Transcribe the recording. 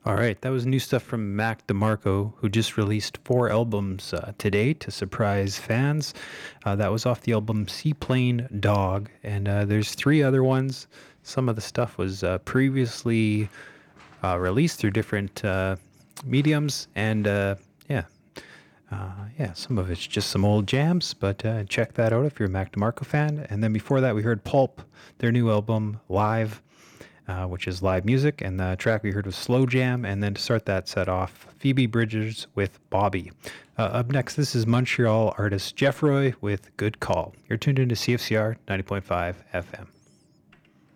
All right, that was new stuff from Mac DeMarco, who just released four albums today to surprise fans. That was off the album Seaplane Dog, and there's three other ones. Some of the stuff was previously released through different mediums, and yeah, some of it's just some old jams, but check that out if you're a Mac DeMarco fan. And then before that, we heard Pulp, their new album, Live, which is live music. And the track we heard was Slow Jam. And then to start that set off, Phoebe Bridgers with Bobby. Up next, this is Montreal artist Jeff Roy with Good Call. You're tuned into CFCR 90.5 FM.